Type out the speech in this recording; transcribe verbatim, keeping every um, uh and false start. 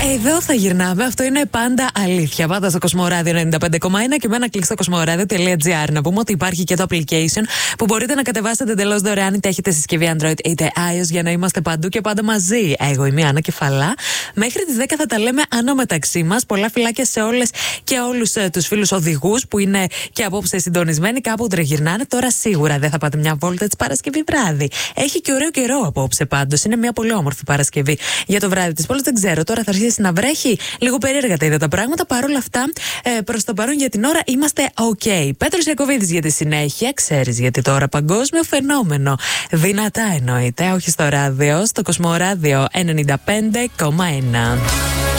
Εδώ θα γυρνάμε. Αυτό είναι πάντα αλήθεια. Πάντα στο Κοσμοράδιο ενενήντα πέντε κόμμα ένα και με ένα κλικ στο κοσμοράδιο τελεία τζι άρ. Να πούμε ότι υπάρχει και το application που μπορείτε να κατεβάσετε εντελώς δωρεάν, είτε έχετε συσκευή Android είτε iOS, για να είμαστε παντού και πάντα μαζί. Εγώ είμαι η Άννα Κεφαλά. Μέχρι τις δέκα θα τα λέμε άνω μεταξύ μας. Πολλά φιλάκια σε όλες και όλους ε, τους φίλους οδηγούς που είναι και απόψε συντονισμένοι. Κάπου τριγυρνάνε. Τώρα σίγουρα δεν θα πάτε μια βόλτα της Παρασκευή βράδυ. Έχει και ωραίο καιρό απόψε πάντως. Είναι μια πολύ όμορφη Παρασκευή για το βράδυ της πόλης. Δεν ξέρω, τώρα θα αρχίσει να βρέχει. Λίγο περίεργα τα είδα τα πράγματα. Παρ' όλα αυτά, ε, προς το παρόν για την ώρα είμαστε OK. Πέτρος Ιακωβίδης για τη συνέχεια. Ξέρεις γιατί τώρα παγκόσμιο φαινόμενο. Δυνατά εννοείται, όχι στο ράδιο, στο Κοσμοράδιο ενενήντα πέντε κόμμα ένα.